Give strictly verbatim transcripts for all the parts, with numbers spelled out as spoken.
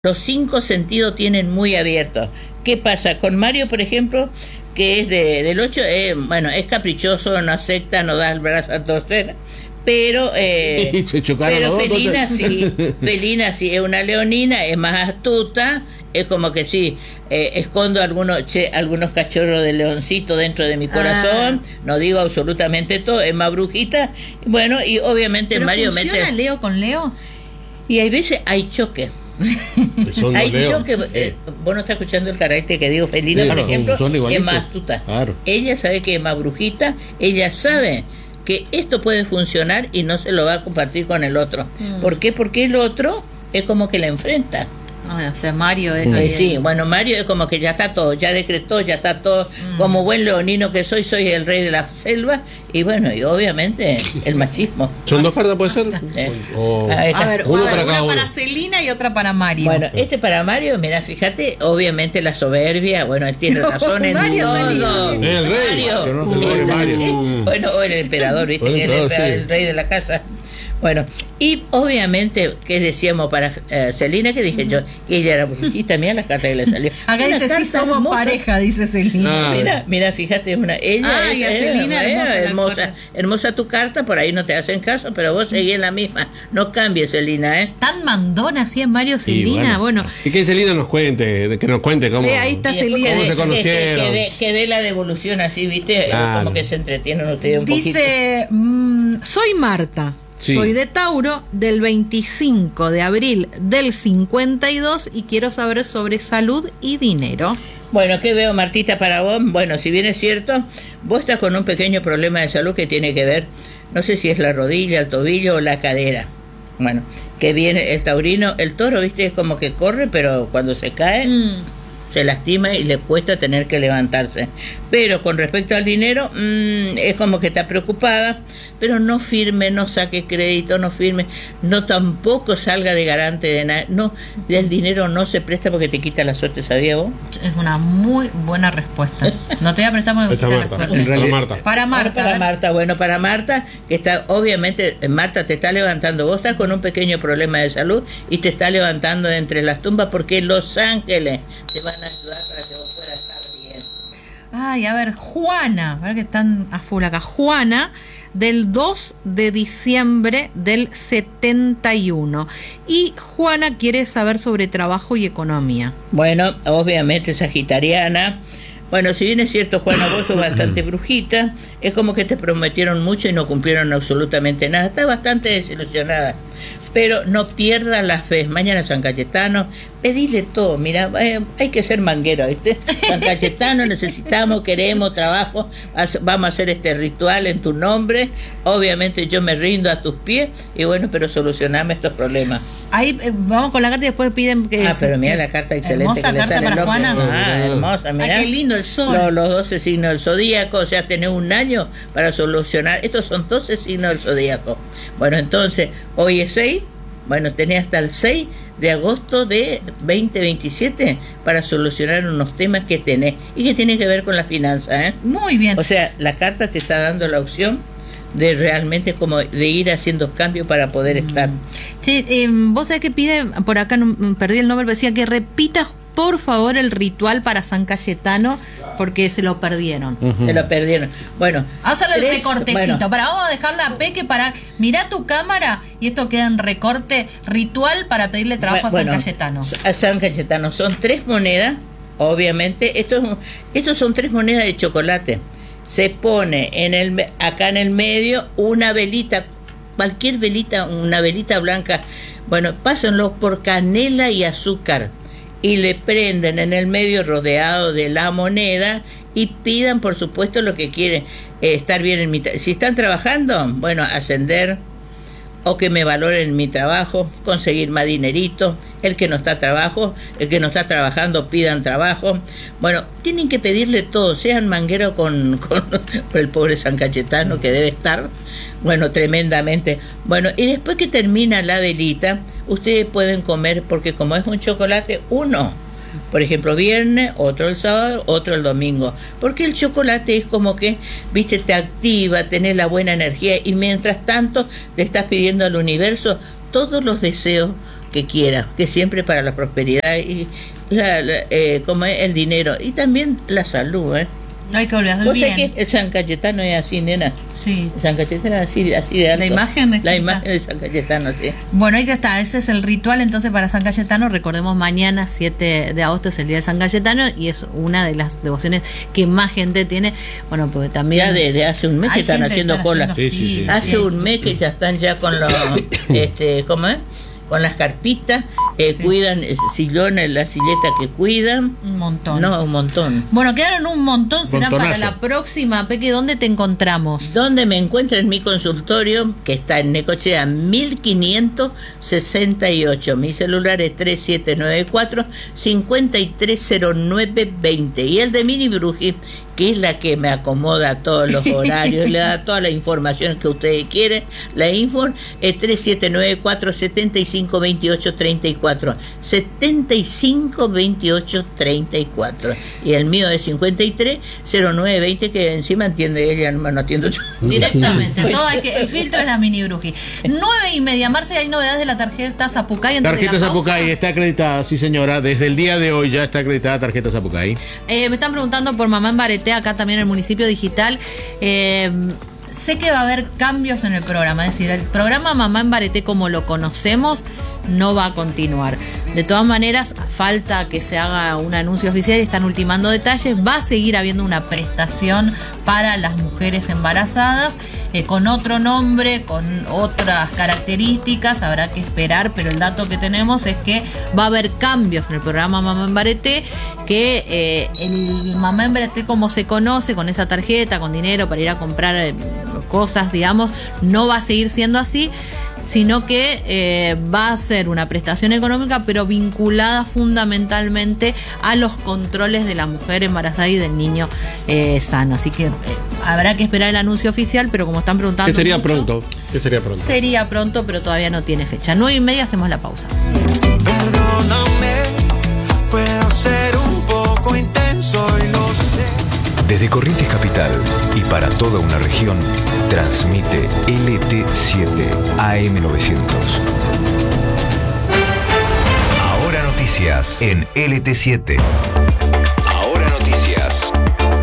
los cinco sentidos tienen muy abiertos. ¿Qué pasa? Con Mario, por ejemplo, que es de, del ocho, eh, bueno, es caprichoso, no acepta, no da el brazo a torcer, pero eh, Se chocaron pero los dos, Felina entonces. sí, Felina sí, es una leonina, es más astuta, es como que sí, eh, escondo algunos, che, algunos cachorros de leoncito dentro de mi corazón, ah. no digo absolutamente todo, es más brujita, bueno, y obviamente ¿Pero Mario funciona mete... Leo con Leo? Y hay veces hay choque. Son Hay los choque, leones. eh, vos no estás escuchando el carácter que digo Felina, Sí, por claro, ejemplo, son igualitos. es más astuta. Claro. Ella sabe que es más brujita, ella sabe que esto puede funcionar y no se lo va a compartir con el otro. Mm. ¿Por qué? Porque el otro es como que la enfrenta. Ah, o sea, Mario es... Eh, ahí, sí, ahí. bueno, Mario es como que ya está todo, ya decretó, ya está todo. Mm. Como buen leonino que soy, soy el rey de la selva. Y bueno, y obviamente el machismo. ¿Son dos cartas, puede ser? Eh. O- Ahí está. A ver, Uno a ver, para una cada uno. para Celina y otra para Mario. Bueno, este para Mario, mira, fíjate, obviamente la soberbia, bueno, él tiene No, razón en Mario todo. Mario. El rey. Mario. Que no te lo El- dé Mario. sí, bueno, o el emperador, viste, O el que él emperador, es el, sí. el rey de la casa. Bueno, y obviamente, ¿qué decíamos para eh, Celina? Que dije yo, que ella era brujita, mira las cartas que le salió. Acá Una dice, sí, carta somos hermosa. pareja, dice Celina. Ah. Mira, mira, fíjate, una, ella Ah, es y a eh, Celina, eh, hermosa la hermosa, carta. hermosa tu carta, por ahí no te hacen caso, pero vos seguís en la misma. No cambies, Celina, ¿eh? Tan mandona así en Mario Sí, Celina. Bueno, Y que Celina nos cuente, que nos cuente cómo, Eh, ahí está Y después Celina. que cómo dé- se que- conocieron. Que, dé- que dé la devolución así, ¿viste? Claro. Como que se entretienen ustedes un poquito. dice, mm, soy Marta. Sí. Soy de Tauro, del veinticinco de abril del cincuenta y dos y quiero saber sobre salud y dinero. Bueno, ¿qué veo, Martita, para vos? Bueno, si bien es cierto, vos estás con un pequeño problema de salud que tiene que ver, no sé si es la rodilla, el tobillo o la cadera. Bueno, que viene el taurino, el toro, ¿viste? Es como que corre, pero cuando se cae... se lastima y le cuesta tener que levantarse. Pero con respecto al dinero, mmm, es como que está preocupada, pero no firme, no saque crédito, no firme, no tampoco salga de garante de nada. No, el dinero no se presta porque te quita la suerte, ¿sabía vos? Es una muy buena respuesta. No te voy a prestar porque me Esta quita la Marta, suerte. en realidad Marta. Para Marta. Para a ver. Marta, bueno, para Marta, que está, obviamente, Marta te está levantando, vos estás con un pequeño problema de salud y te está levantando de entre las tumbas porque los ángeles te van a ayudar para que vos puedas estar bien. Ay, a ver, Juana, a ver que están a full acá. Juana, del dos de diciembre del setenta y uno. Y Juana quiere saber sobre trabajo y economía. Bueno, obviamente sagitariana. Bueno, si bien es cierto, Juana, vos sos bastante brujita, es como que te prometieron mucho y no cumplieron absolutamente nada. Estás bastante desilusionada. Pero no pierdas la fe. Mañana San Cayetano, pedile todo. Mira, eh, hay que ser manguero, ¿viste? San Cayetano, necesitamos, queremos trabajo. Hace- Vamos a hacer este ritual en tu nombre. Obviamente yo me rindo a tus pies. Y bueno, pero solucioname estos problemas. Ahí eh, vamos con la carta y después piden que... Ah, pero mira la carta excelente Hermosa que le carta sale. para loco. Juana. Ah, hermosa, Ah, mira. qué lindo el sol. Los, los doce signos del zodíaco, o sea, tener un año para solucionar. Estos son doce signos del zodíaco. Bueno, entonces, hoy es seis. Bueno, tenés hasta el seis de agosto de veinte veintisiete para solucionar unos temas que tenés y que tienen que ver con la finanza, ¿eh? Muy bien. O sea, la carta te está dando la opción de realmente como de ir haciendo cambios para poder estar. Sí, eh, vos sabés que pide, por acá no, perdí el nombre, pero decía que repita por favor el ritual para San Cayetano porque se lo perdieron. Se lo perdieron. Bueno, Vamos a hacer el tres- recortecito. bueno, Para, vamos a dejar la Peque para. Mirá tu cámara y esto queda en recorte. Ritual para pedirle trabajo Bueno, a San Cayetano. A San Cayetano. Son tres monedas, obviamente. Esto es, estos son tres monedas de chocolate. Se pone en el me- acá en el medio una velita, cualquier velita, una velita blanca. Bueno, pásenlo por canela y azúcar. Y le prenden en el medio rodeado de la moneda y pidan, por supuesto, lo que quieren. Eh, estar bien en mi... tra- Si están trabajando, bueno, ascender o que me valoren mi trabajo, conseguir más dinerito, el que no está trabajo, el que no está trabajando pidan trabajo. Bueno, tienen que pedirle todo, sean mangueros con, con, por el pobre San Cayetano que debe estar, bueno, tremendamente. Bueno, y después que termina la velita, ustedes pueden comer, porque como es un chocolate, uno, por ejemplo, viernes, otro el sábado, otro el domingo. Porque el chocolate es como que, viste, te activa, tenés la buena energía y mientras tanto le estás pidiendo al universo todos los deseos que quiera, que siempre para la prosperidad y la, la, eh, como es el dinero y también la salud, ¿eh? No hay que olvidar ¿Vos bien. sabés que el San Cayetano es así, nena? Sí. El San Cayetano es así, así de alto. La imagen es La chiquita. imagen de San Cayetano, sí. Bueno, ahí que está, ese es el ritual entonces para San Cayetano. Recordemos, mañana siete de agosto es el día de San Cayetano y es una de las devociones que más gente tiene. Bueno, porque también Ya desde hace un mes que hay están gente que haciendo está cola. haciendo Sí, sí, sí. fila, Hace sí. un mes que ya están ya con los, este, ¿cómo es? Con las carpitas, eh, Sí. cuidan eh, sillones, la silleta que cuidan. Un montón. No, un montón. Bueno, quedaron un montón, será Montonazo. para la próxima. Peque, ¿dónde te encontramos? Donde me encuentro en mi consultorio, que está en Necochea mil quinientos sesenta y ocho. Mi celular es tres siete nueve cuatro, cinco tres cero nueve dos cero. Y el de Mini Bruji, que es la que me acomoda todos los horarios, le da toda la información que ustedes quieren. La info es tres siete nueve cuatro, setenta y cinco veintiocho treinta y cuatro. setenta y cinco veintiocho treinta y cuatro. Y el mío es cincuenta y tres cero nueve veinte, que encima entiende ella, no, no atiendo yo. Directamente, todo hay que, el filtro es la Mini Bruji. Nueve y media, Marce, hay novedades de la tarjeta Zapucay. antes de Tarjeta la pausa? Zapucay está acreditada, sí señora. Desde el día de hoy ya está acreditada tarjeta Zapucay. Eh, me están preguntando por Mamá en Bareté, acá también en el municipio digital. Eh, sé que va a haber cambios en el programa, es decir, el programa Mamá en Bareté como lo conocemos no va a continuar. De todas maneras, falta que se haga un anuncio oficial y están ultimando detalles. Va a seguir habiendo una prestación para las mujeres embarazadas, eh, con otro nombre, con otras características, habrá que esperar, pero el dato que tenemos es que va a haber cambios en el programa Mamá en Bareté, que eh, el Mamá en Bareté como se conoce, con esa tarjeta, con dinero para ir a comprar eh, cosas, digamos, no va a seguir siendo así, sino que eh, va a ser una prestación económica, pero vinculada fundamentalmente a los controles de la mujer embarazada y del niño eh, sano. Así que eh, habrá que esperar el anuncio oficial, pero como están preguntando ¿Qué sería mucho, pronto? ¿Qué sería pronto? sería pronto, pero todavía no tiene fecha. Nueve y media hacemos la pausa. Perdóname, puedo ser un poco intenso y lo sé. Desde Corrientes Capital y para toda una región, transmite L T siete A M novecientos. Ahora noticias en L T siete. Ahora noticias.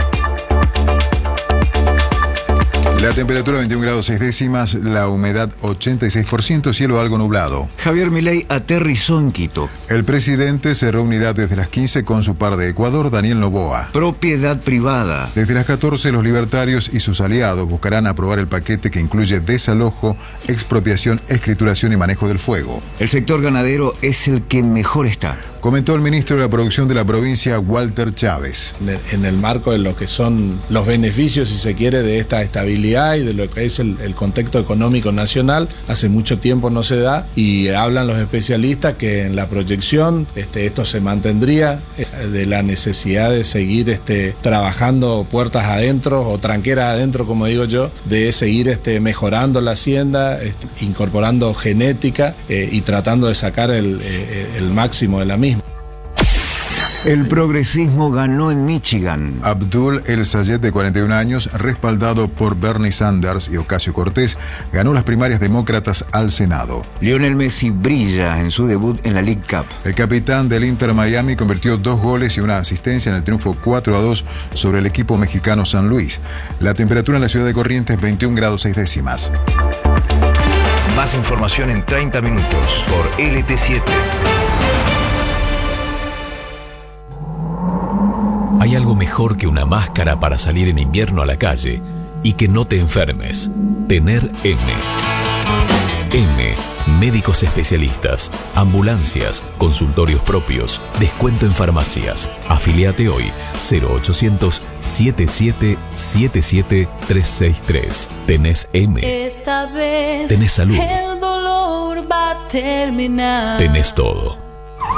La temperatura veintiún grados seis décimas, la humedad ochenta y seis por ciento, cielo algo nublado. Javier Milei aterrizó en Quito. El presidente se reunirá desde las quince con su par de Ecuador, Daniel Noboa. Propiedad privada. Desde las catorce, los libertarios y sus aliados buscarán aprobar el paquete que incluye desalojo, expropiación, escrituración y manejo del fuego. El sector ganadero es el que mejor está. Comentó el ministro de la Producción de la provincia, Walter Chávez. En el, en el marco de lo que son los beneficios, si se quiere, de esta estabilidad y de lo que es el, el contexto económico nacional, hace mucho tiempo no se da y hablan los especialistas que en la proyección este, esto se mantendría, eh, de la necesidad de seguir este, trabajando puertas adentro o tranqueras adentro, como digo yo, de seguir este, mejorando la hacienda, este, incorporando genética eh, y tratando de sacar el, eh, el máximo de la misma. El progresismo ganó en Michigan. Abdul El Sayed, de cuarenta y un años, respaldado por Bernie Sanders y Ocasio Cortés, ganó las primarias demócratas al Senado. Lionel Messi brilla en su debut en la League Cup. El capitán del Inter Miami convirtió dos goles y una asistencia en el triunfo cuatro a dos sobre el equipo mexicano San Luis. La temperatura en la ciudad de Corrientes, veintiún grados seis décimas. Más información en treinta minutos por L T siete. Hay algo mejor que una máscara para salir en invierno a la calle y que no te enfermes. Tener N. N. Médicos especialistas, ambulancias, consultorios propios, descuento en farmacias. Afiliate hoy cero ochocientos, setenta y siete, setenta y siete, trescientos sesenta y tres. Tenés M. Esta vez Tenés salud. el dolor va a terminar. Tenés todo.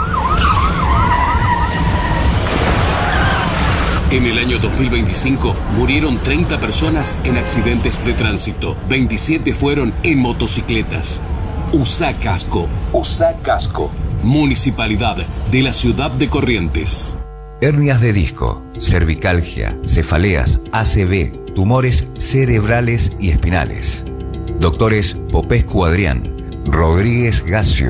En el año dos mil veinticinco murieron treinta personas en accidentes de tránsito. veintisiete fueron en motocicletas. Usa casco. Usa casco. Municipalidad de la ciudad de Corrientes. Hernias de disco, cervicalgia, cefaleas, A C V, tumores cerebrales y espinales. Doctores Popescu Adrián, Rodríguez Gacio,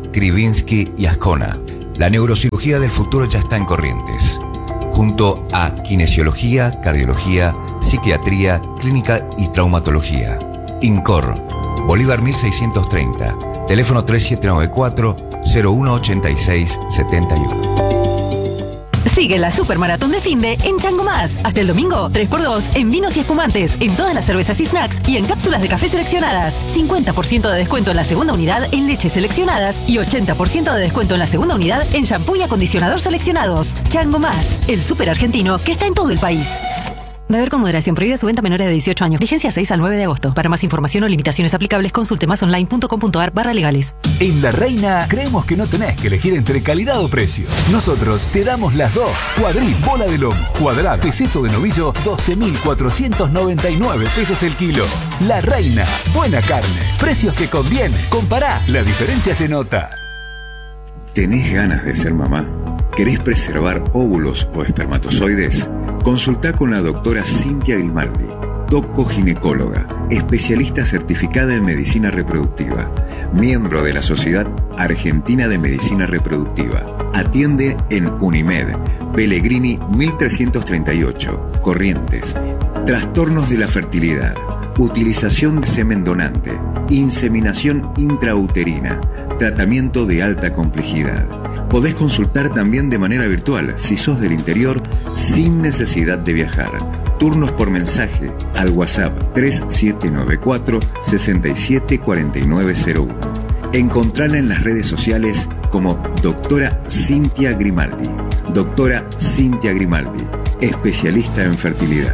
Krivinsky y Ascona. La neurocirugía del futuro ya está en Corrientes. Junto a kinesiología, cardiología, psiquiatría, clínica y traumatología. INCOR, Bolívar mil seiscientos treinta, teléfono tres siete nueve cuatro, cero uno ocho seis siete uno. Sigue la Supermaratón de Finde en Chango Más. Hasta el domingo, tres por dos en vinos y espumantes, en todas las cervezas y snacks y en cápsulas de café seleccionadas. cincuenta por ciento de descuento en la segunda unidad en leches seleccionadas y ochenta por ciento de descuento en la segunda unidad en shampoo y acondicionador seleccionados. Chango Más, el súper argentino que está en todo el país. Beber con moderación. Prohibida su venta a menores de dieciocho años. Vigencia seis al nueve de agosto. Para más información o limitaciones aplicables, consulte masonline.com.ar barra legales. En La Reina creemos que no tenés que elegir entre calidad o precio. Nosotros te damos las dos. Cuadril, bola de lomo, cuadrado, peseto de novillo, doce mil cuatrocientos noventa y nueve pesos el kilo. La Reina, buena carne, precios que conviene. Compará, la diferencia se nota. ¿Tenés ganas de ser mamá? ¿Querés preservar óvulos o espermatozoides? Consultá con la doctora Cintia Grimaldi, doco-ginecóloga, especialista certificada en medicina reproductiva, miembro de la Sociedad Argentina de Medicina Reproductiva. Atiende en Unimed, Pellegrini mil trescientos treinta y ocho, Corrientes. Trastornos de la fertilidad, utilización de semen donante, inseminación intrauterina, tratamiento de alta complejidad. Podés consultar también de manera virtual si sos del interior sin necesidad de viajar. Turnos por mensaje al WhatsApp tres siete nueve cuatro, seis siete cuatro nueve cero uno. Encontrala en las redes sociales como doctora Cintia Grimaldi. Doctora Cintia Grimaldi, especialista en fertilidad.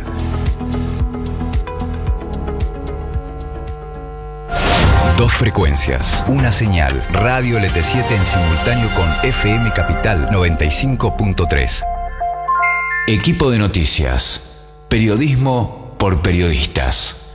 Dos frecuencias, una señal, Radio L T siete en simultáneo con F M Capital noventa y cinco punto tres. Equipo de noticias, periodismo por periodistas.